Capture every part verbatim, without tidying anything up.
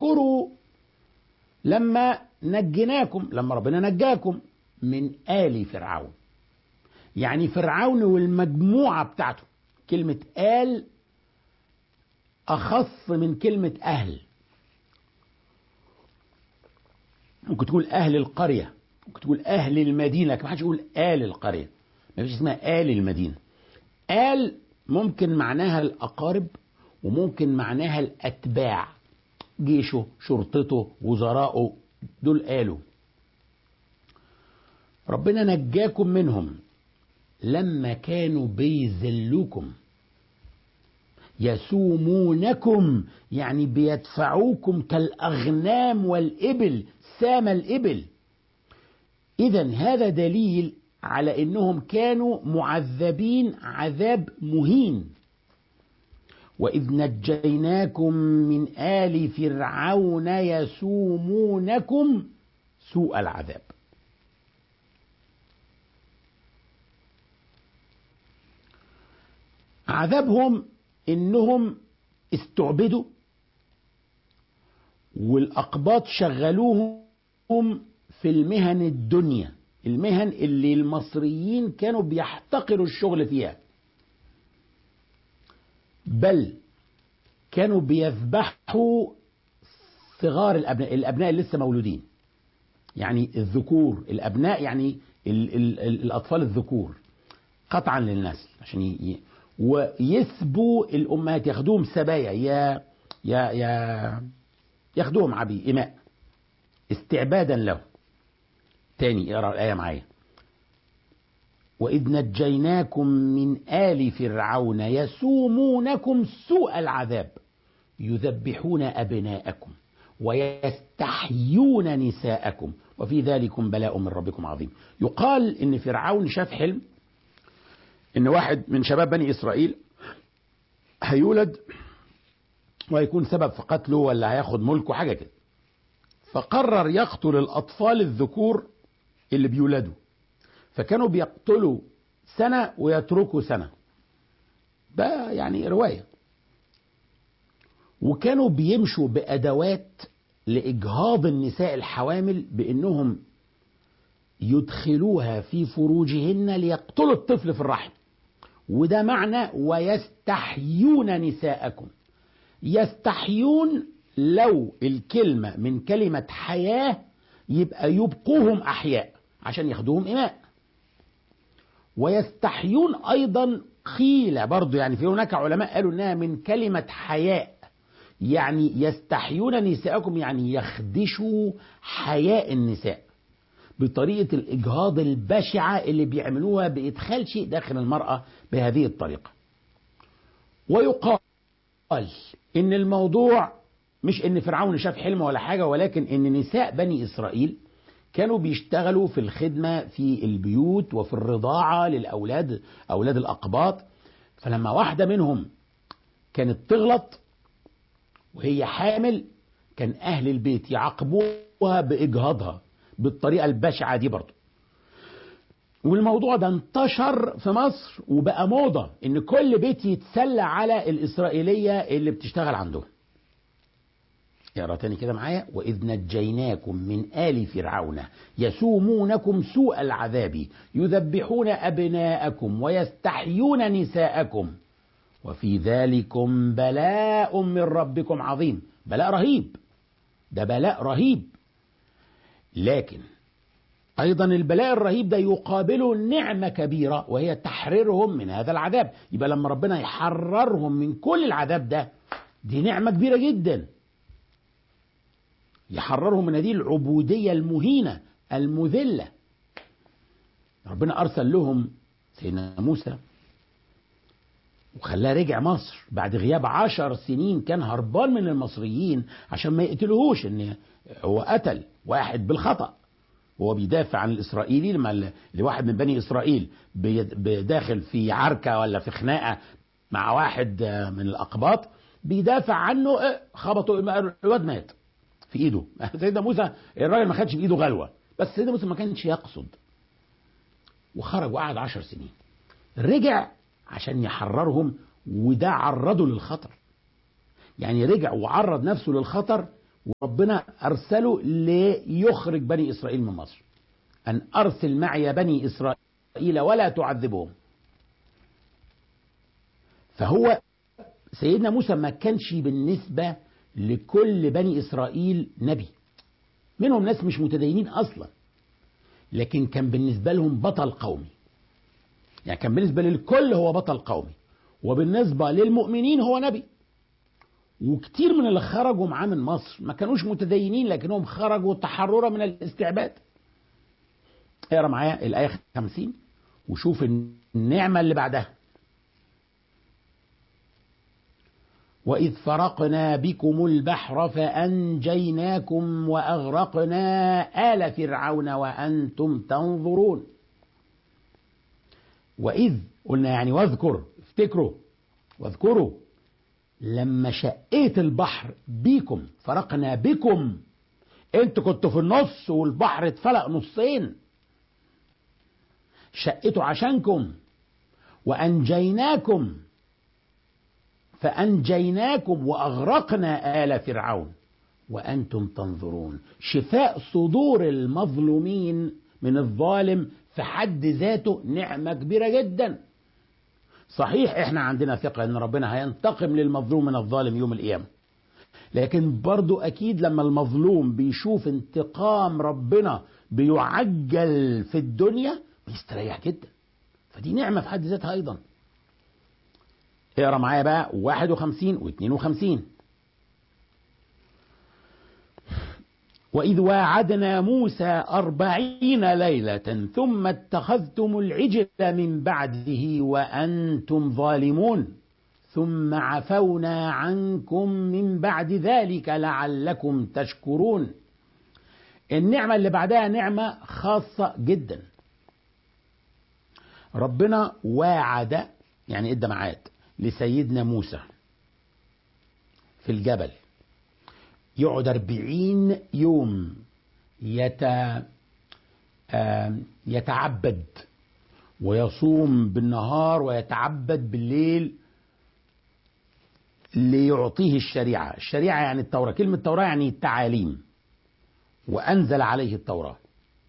اذكروا لما نجيناكم، لما ربنا نجاكم من آل فرعون. يعني فرعون والمجموعة بتاعته. كلمة آل أخص من كلمة أهل. ممكن تقول أهل القرية، ممكن تقول أهل المدينة، لكن ما حدش يقول آل القرية، ما فيش اسمها آل المدينة. آل ممكن معناها الأقارب، وممكن معناها الأتباع، جيشه، شرطته، وزراءه، دول آله. ربنا نجاكم منهم لما كانوا بيذلوكم، يسومونكم يعني بيدفعوكم كالأغنام والإبل، سام الإبل. إذن هذا دليل على أنهم كانوا معذبين عذاب مهين. وإذ نجيناكم من آل فرعون يسومونكم سوء العذاب. عذابهم إنهم استعبدوا، والأقباط شغلوهم في المهن الدنيا، المهن اللي المصريين كانوا بيحتقروا الشغل فيها، بل كانوا بيذبحوا صغار الأبناء، الأبناء اللي لسه مولودين، يعني الذكور، الأبناء يعني ال ال ال الأطفال الذكور قطعا للنسل، عشان ي... ويسبوا الأمهات، ياخدوهم سبايا، يا يا يا ياخدوهم عبي إماء استعبادا له. تاني اقرأ الآية معايا. وإذ نجيناكم من آل فرعون يسومونكم سوء العذاب يذبحون أبناءكم ويستحيون نساءكم وفي ذلكم بلاء من ربكم عظيم. يقال إن فرعون شاف حلم إن واحد من شباب بني إسرائيل هيولد وهيكون سبب في قتله ولا هياخد ملكه حاجة كده، فقرر يقتل الأطفال الذكور اللي بيولدوا، فكانوا بيقتلوا سنة ويتركوا سنة، ده يعني رواية. وكانوا بيمشوا بأدوات لإجهاض النساء الحوامل بأنهم يدخلوها في فروجهن ليقتلوا الطفل في الرحم، وده معنى ويستحيون نساءكم. يستحيون لو الكلمة من كلمة حياة يبقى يبقوهم أحياء عشان ياخدوهم إماء. ويستحيون أيضا قيل برضو، يعني في هناك علماء قالوا إنها من كلمة حياء، يعني يستحيون نساءكم يعني يخدشوا حياء النساء بطريقة الإجهاض البشعة اللي بيعملوها بإدخال شيء داخل المرأة بهذه الطريقة. ويقال إن الموضوع مش إن فرعون شاف حلم ولا حاجة، ولكن إن نساء بني إسرائيل كانوا بيشتغلوا في الخدمة في البيوت وفي الرضاعة للأولاد، أولاد الأقباط. فلما واحدة منهم كانت تغلط وهي حامل كان أهل البيت يعاقبوها بإجهاضها بالطريقة البشعة دي برضو. والموضوع ده انتشر في مصر وبقى موضة إن كل بيت يتسلى على الإسرائيلية اللي بتشتغل عندهم. اقرا تاني كده معايا. وإذ نجيناكم من آل فرعون يسومونكم سوء العذاب يذبحون أبناءكم ويستحيون نساءكم وفي ذلكم بلاء من ربكم عظيم. بلاء رهيب، ده بلاء رهيب. لكن أيضا البلاء الرهيب ده يقابله نعمة كبيرة وهي تحريرهم من هذا العذاب. يبقى لما ربنا يحررهم من كل العذاب ده، دي نعمة كبيرة جدا، يحررهم من هذه العبودية المهينة المذلة. ربنا أرسل لهم سيدنا موسى وخلاه رجع مصر بعد غياب عشر سنين، كان هربان من المصريين عشان ما يقتلوهوش، ان هو قتل واحد بالخطأ وهو بيدافع عن الإسرائيلي. لما لواحد من بني إسرائيل بيداخل في عركة ولا في خناقة مع واحد من الأقباط بيدافع عنه، خبطه الواد مات في ايده. سيدنا موسى الراجل ما خدش في ايده غلوة، بس سيدنا موسى ما كانش يقصد، وخرج وقعد عشر سنين. رجع عشان يحررهم، وده عرضه للخطر، يعني رجع وعرض نفسه للخطر وربنا أرسله ليخرج بني إسرائيل من مصر، أن أرسل معي بني إسرائيل ولا تعذبهم. فهو سيدنا موسى ما كانش بالنسبة لكل بني إسرائيل نبي، منهم ناس مش متدينين أصلا، لكن كان بالنسبة لهم بطل قومي. يعني كان بالنسبة للكل هو بطل قومي، وبالنسبة للمؤمنين هو نبي. وكتير من اللي خرجوا معاه من مصر ما كانوش متدينين، لكنهم خرجوا تحررا من الاستعباد. اقرا معايا الآية خمسين وشوف النعمة اللي بعدها. وإذ فرقنا بكم البحر فأنجيناكم وأغرقنا آل فرعون وأنتم تنظرون. وإذ قلنا يعني واذكر، افتكروا واذكروا لما شقيت البحر بيكم، فرقنا بكم، انتوا كنتوا في النص والبحر اتفلق نصين، شقيته عشانكم. وأنجيناكم، فأنجيناكم وأغرقنا آل فرعون وأنتم تنظرون. شفاء صدور المظلومين من الظالم في حد ذاته نعمة كبيرة جدا. صحيح احنا عندنا ثقة ان ربنا هينتقم للمظلوم من الظالم يوم القيامة، لكن برضو اكيد لما المظلوم بيشوف انتقام ربنا بيعجل في الدنيا بيستريح جدا، فدي نعمة في حد ذاتها ايضا. اقرا معايا بقى واحد وخمسين واثنين وخمسين. وإذ واعدنا موسى أربعين ليلة ثم اتخذتم العجل من بعده وأنتم ظالمون ثم عفونا عنكم من بعد ذلك لعلكم تشكرون. النعمة اللي بعدها نعمة خاصة جدا. ربنا واعد يعني ادى ميعاد لسيدنا موسى في الجبل، يقعد أربعين يوم يت... يتعبد ويصوم بالنهار ويتعبد بالليل ليعطيه الشريعة. الشريعة يعني التوراة، كلمة التوراة يعني التعاليم، وأنزل عليه التوراة.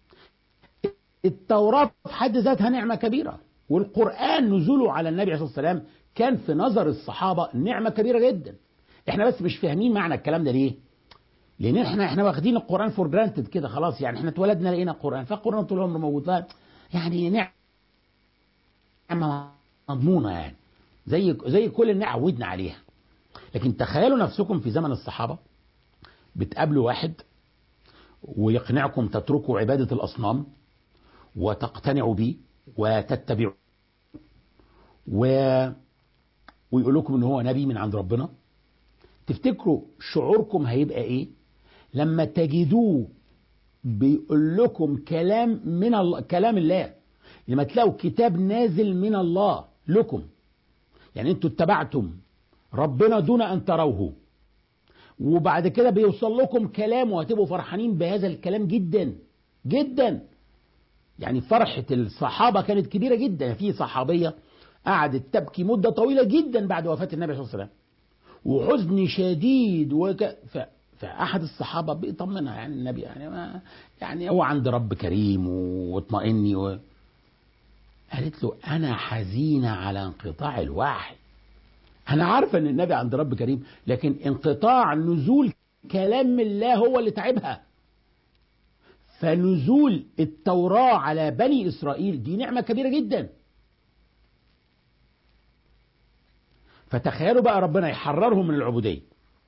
التوراة في حد ذاتها نعمة كبيرة، والقرآن نزوله على النبي عليه الصلاة والسلام كان في نظر الصحابة نعمة كبيرة جدا. احنا بس مش فاهمين معنى الكلام ده ليه؟ لان احنا احنا واخدين القرآن فور جرانتد كده خلاص، يعني احنا اتولدنا لقينا القرآن، فالقرآن طول عمره موجود، يعني نعمة مضمونة، يعني زي زي كل اللي عودنا عليها. لكن تخيلوا نفسكم في زمن الصحابة بتقابلوا واحد ويقنعكم تتركوا عبادة الأصنام وتقتنعوا بيه وتتبعوا و... ويقول لكم ان هو نبي من عند ربنا. تفتكروا شعوركم هيبقى ايه لما تجدوه بيقول لكم كلام من الله، كلام الله، لما تلاقوا كتاب نازل من الله لكم، يعني انتوا اتبعتم ربنا دون ان تروه، وبعد كده بيوصل لكم كلام وهتبقوا فرحانين بهذا الكلام جدا جدا. يعني فرحة الصحابة كانت كبيرة جدا. في صحابية قعدت تبكي مدة طويلة جدا بعد وفاة النبي صلى الله عليه وسلم، وحزن شديد وك... ف... فأحد الصحابة بيطمنها، يعني النبي يعني ما... يعني هو عند رب كريم واطمئني و... قالت له أنا حزينة على انقطاع الوحي. أنا عارفة أن النبي عند رب كريم، لكن انقطاع نزول كلام الله هو اللي تعبها. فنزول التوراة على بني إسرائيل دي نعمة كبيرة جدا. فتخيلوا بقى ربنا يحررهم من العبودية،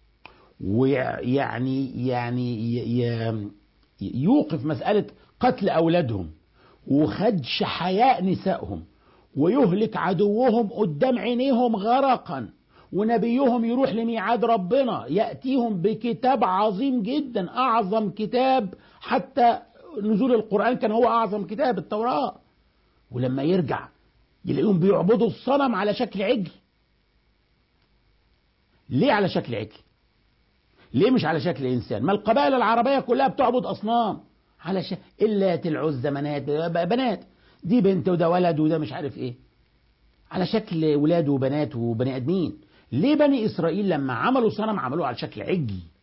ويعني يعني يوقف مسألة قتل أولادهم وخدش حياء نسائهم ويهلك عدوهم قدام عينيهم غرقا، ونبيهم يروح لميعاد ربنا يأتيهم بكتاب عظيم جدا، أعظم كتاب، حتى نزول القرآن كان هو أعظم كتاب التوراة، ولما يرجع يلاقيهم بيعبدوا الصنم على شكل عجل. ليه على شكل عجل؟ ليه مش على شكل إنسان؟ ما القبائل العربية كلها بتعبد أصنام على شكل اللات العزى منات بنات، دي بنت وده ولد وده مش عارف إيه، على شكل ولاد وبنات وبني آدمين. ليه بني إسرائيل لما عملوا صنم عملوه على شكل عجل؟